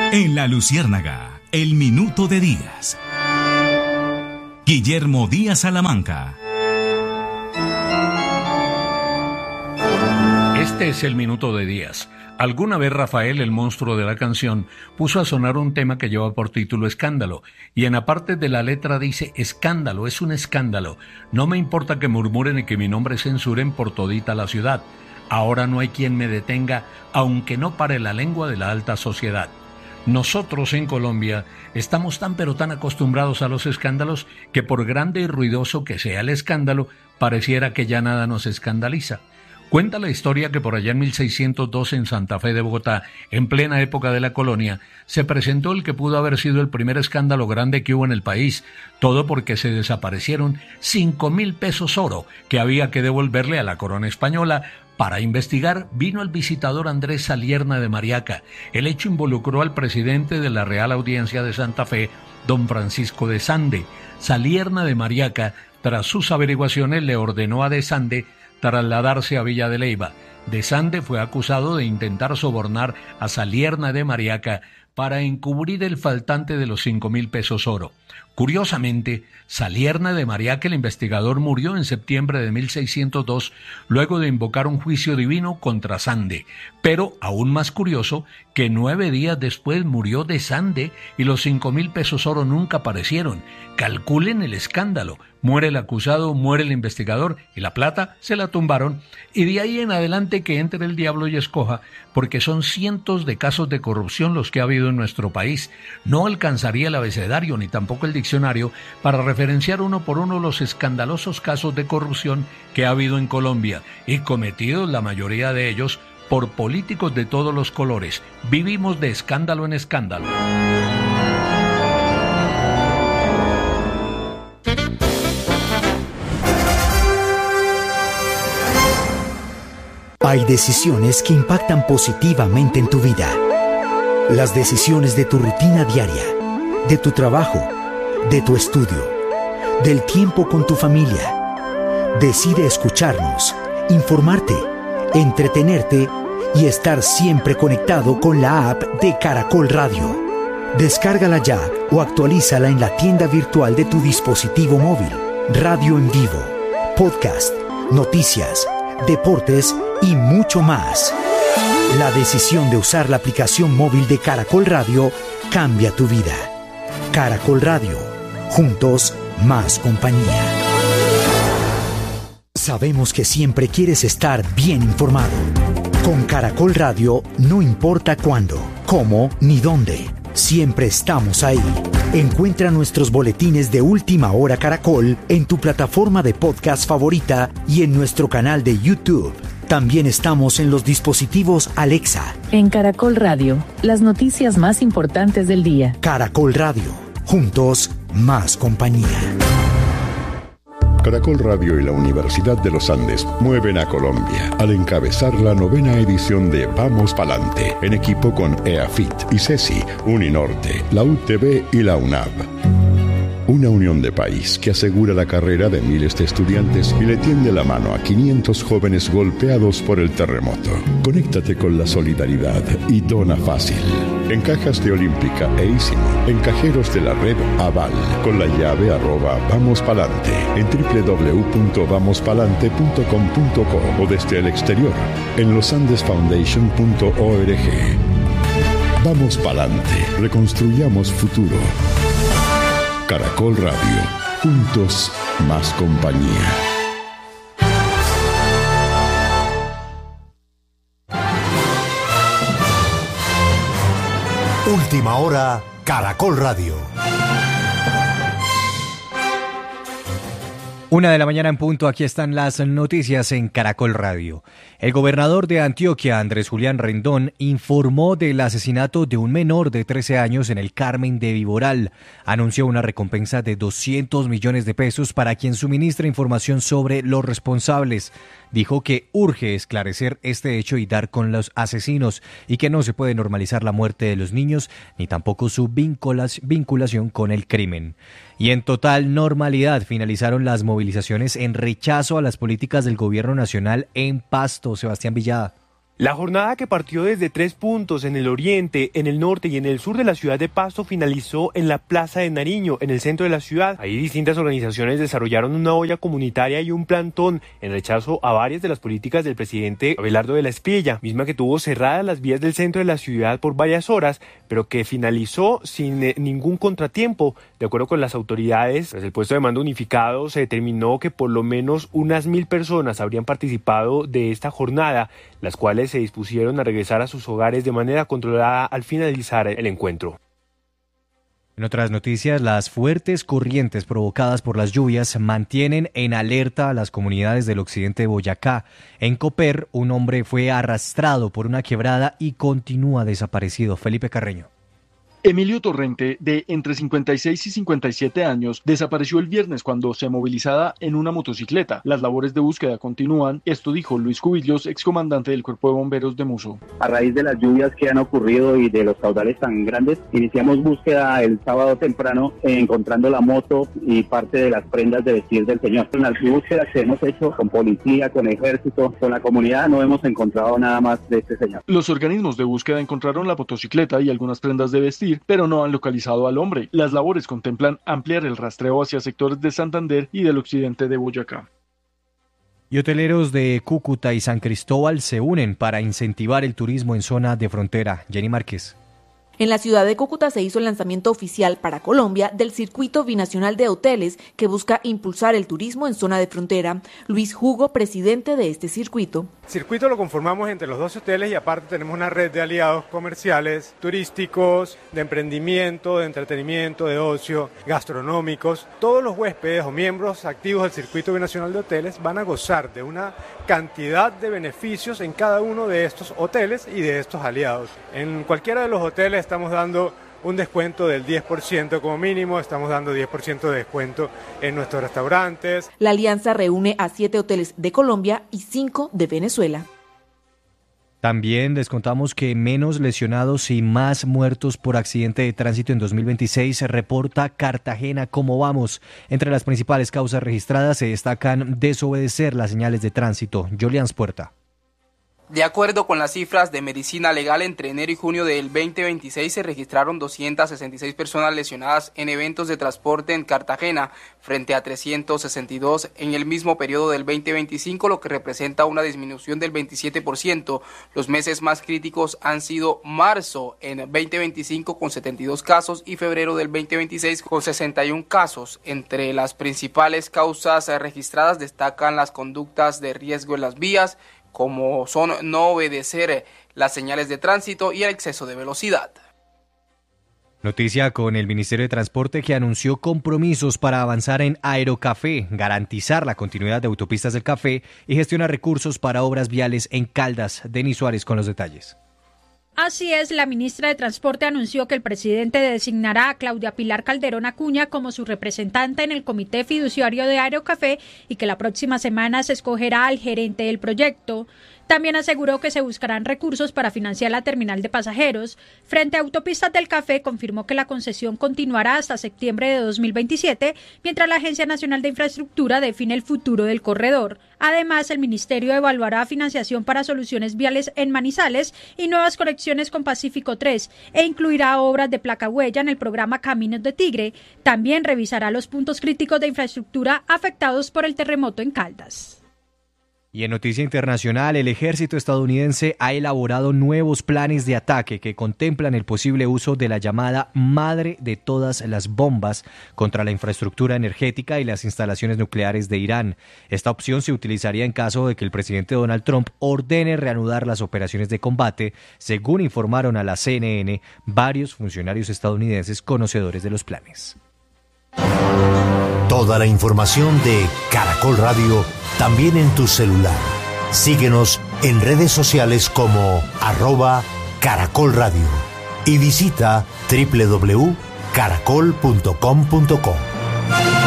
En La Luciérnaga, el Minuto de Díaz. Guillermo Díaz Salamanca. Este es el Minuto de Díaz. Alguna vez Rafael, el monstruo de la canción, puso a sonar un tema que lleva por título Escándalo, y en la parte de la letra dice: escándalo, es un escándalo. No me importa que murmuren y que mi nombre censuren por todita la ciudad. Ahora no hay quien me detenga, aunque no pare la lengua de la alta sociedad. Nosotros en Colombia estamos tan pero tan acostumbrados a los escándalos que por grande y ruidoso que sea el escándalo, pareciera que ya nada nos escandaliza. Cuenta la historia que por allá en 1602 en Santa Fe de Bogotá, en plena época de la colonia, se presentó el que pudo haber sido el primer escándalo grande que hubo en el país, todo porque se desaparecieron 5.000 pesos oro que había que devolverle a la corona española. Para investigar vino el visitador Andrés Salierna de Mariaca. El hecho involucró al presidente de la Real Audiencia de Santa Fe, don Francisco de Sande. Salierna de Mariaca, tras sus averiguaciones, le ordenó a de Sande trasladarse a Villa de Leyva. De Sande fue acusado de intentar sobornar a Salierna de Mariaca para encubrir el faltante de los 5.000 pesos oro. Curiosamente, Salierna de Mariaca, el investigador, murió en septiembre de 1602 luego de invocar un juicio divino contra Sande. Pero, aún más curioso, que 9 días después murió de Sande y los 5.000 pesos oro nunca aparecieron. Calculen el escándalo. Muere el acusado, muere el investigador y la plata se la tumbaron. Y de ahí en adelante que entre el diablo y escoja, porque son cientos de casos de corrupción los que ha habido en nuestro país. No alcanzaría el abecedario ni tampoco el diccionario para referenciar uno por uno los escandalosos casos de corrupción que ha habido en Colombia, y cometidos la mayoría de ellos por políticos de todos los colores. Vivimos de escándalo en escándalo. Hay decisiones que impactan positivamente en tu vida. Las decisiones de tu rutina diaria, de tu trabajo, de tu estudio, del tiempo con tu familia. Decide escucharnos, informarte, entretenerte y estar siempre conectado con la app de Caracol Radio. Descárgala ya o actualízala en la tienda virtual de tu dispositivo móvil. Radio en vivo, podcast, noticias, deportes y mucho más. La decisión de usar la aplicación móvil de Caracol Radio cambia tu vida. Caracol Radio. Juntos, más compañía. Sabemos que siempre quieres estar bien informado. Con Caracol Radio no importa cuándo, cómo ni dónde. Siempre estamos ahí. Encuentra nuestros boletines de Última Hora Caracol en tu plataforma de podcast favorita y en nuestro canal de YouTube. También estamos en los dispositivos Alexa. En Caracol Radio, las noticias más importantes del día. Caracol Radio. Juntos, más compañía. Caracol Radio y la Universidad de los Andes mueven a Colombia al encabezar la 9ª edición de Vamos Palante, en equipo con EAFIT, ICESI, Uninorte, la UTB y la UNAV. Una unión de país que asegura la carrera de miles de estudiantes y le tiende la mano a 500 jóvenes golpeados por el terremoto. Conéctate con la solidaridad y dona fácil. En cajas de Olímpica e Ísimo, en cajeros de la red Aval, con la llave @vamospalante, en www.vamospalante.com.co o desde el exterior, en losandesfoundation.org. Vamos Palante, reconstruyamos futuro. Caracol Radio, juntos, más compañía. Última Hora, Caracol Radio. 1:00 a.m. en punto, aquí están las noticias en Caracol Radio. El gobernador de Antioquia, Andrés Julián Rendón, informó del asesinato de un menor de 13 años en el Carmen de Viboral. Anunció una recompensa de 200 millones de pesos para quien suministre información sobre los responsables. Dijo que urge esclarecer este hecho y dar con los asesinos y que no se puede normalizar la muerte de los niños ni tampoco su vinculación con el crimen. Y en total normalidad finalizaron las movilizaciones en rechazo a las políticas del gobierno nacional en Pasto. Sebastián Villada. La jornada, que partió desde 3 puntos en el oriente, en el norte y en el sur de la ciudad de Pasto, finalizó en la Plaza de Nariño, en el centro de la ciudad. Ahí distintas organizaciones desarrollaron una olla comunitaria y un plantón en rechazo a varias de las políticas del presidente Abelardo de la Espriella, misma que tuvo cerradas las vías del centro de la ciudad por varias horas, pero que finalizó sin ningún contratiempo. De acuerdo con las autoridades, tras el puesto de mando unificado, se determinó que por lo menos unas 1.000 personas habrían participado de esta jornada, las cuales se dispusieron a regresar a sus hogares de manera controlada al finalizar el encuentro. En otras noticias, las fuertes corrientes provocadas por las lluvias mantienen en alerta a las comunidades del occidente de Boyacá. En Coper, un hombre fue arrastrado por una quebrada y continúa desaparecido. Felipe Carreño. Emilio Torrente, de entre 56 y 57 años, desapareció el viernes cuando se movilizaba en una motocicleta. Las labores de búsqueda continúan. Esto dijo Luis Cubillos, excomandante del Cuerpo de Bomberos de Muso. A raíz de las lluvias que han ocurrido y de los caudales tan grandes, iniciamos búsqueda el sábado temprano, encontrando la moto y parte de las prendas de vestir del señor. En las búsquedas que hemos hecho con policía, con ejército, con la comunidad, no hemos encontrado nada más de este señor. Los organismos de búsqueda encontraron la motocicleta y algunas prendas de vestir, pero no han localizado al hombre. Las labores contemplan ampliar el rastreo hacia sectores de Santander y del occidente de Boyacá. Y hoteleros de Cúcuta y San Cristóbal se unen para incentivar el turismo en zona de frontera. Jenny Márquez. En la ciudad de Cúcuta se hizo el lanzamiento oficial para Colombia del circuito binacional de hoteles que busca impulsar el turismo en zona de frontera. Luis Hugo, presidente de este circuito. El circuito lo conformamos entre los 12 hoteles y aparte tenemos una red de aliados comerciales, turísticos, de emprendimiento, de entretenimiento, de ocio, gastronómicos. Todos los huéspedes o miembros activos del circuito binacional de hoteles van a gozar de una cantidad de beneficios en cada uno de estos hoteles y de estos aliados. En cualquiera de los hoteles estamos dando un descuento del 10% como mínimo, estamos dando 10% de descuento en nuestros restaurantes. La alianza reúne a 7 hoteles de Colombia y 5 de Venezuela. También les contamos que menos lesionados y más muertos por accidente de tránsito en 2026 se reporta Cartagena. ¿Cómo vamos? Entre las principales causas registradas se destacan desobedecer las señales de tránsito. Julián Puerta. De acuerdo con las cifras de Medicina Legal, entre enero y junio del 2026 se registraron 266 personas lesionadas en eventos de transporte en Cartagena, frente a 362 en el mismo periodo del 2025, lo que representa una disminución del 27%. Los meses más críticos han sido marzo en 2025 con 72 casos y febrero del 2026 con 61 casos. Entre las principales causas registradas destacan las conductas de riesgo en las vías, como son no obedecer las señales de tránsito y el exceso de velocidad. Noticia con el Ministerio de Transporte, que anunció compromisos para avanzar en Aerocafé, garantizar la continuidad de autopistas del café y gestionar recursos para obras viales en Caldas. Denis Suárez con los detalles. Así es, la ministra de Transporte anunció que el presidente designará a Claudia Pilar Calderón Acuña como su representante en el Comité Fiduciario de Aerocafé y que la próxima semana se escogerá al gerente del proyecto. También aseguró que se buscarán recursos para financiar la terminal de pasajeros. Frente a Autopistas del Café, confirmó que la concesión continuará hasta septiembre de 2027, mientras la Agencia Nacional de Infraestructura define el futuro del corredor. Además, el ministerio evaluará financiación para soluciones viales en Manizales y nuevas conexiones con Pacífico 3 e incluirá obras de placa huella en el programa Caminos de Tigre. También revisará los puntos críticos de infraestructura afectados por el terremoto en Caldas. Y en noticia internacional, el ejército estadounidense ha elaborado nuevos planes de ataque que contemplan el posible uso de la llamada madre de todas las bombas contra la infraestructura energética y las instalaciones nucleares de Irán. Esta opción se utilizaría en caso de que el presidente Donald Trump ordene reanudar las operaciones de combate, según informaron a la CNN varios funcionarios estadounidenses conocedores de los planes. Toda la información de Caracol Radio también en tu celular. Síguenos en redes sociales como @Caracol Radio y visita www.caracol.com.co.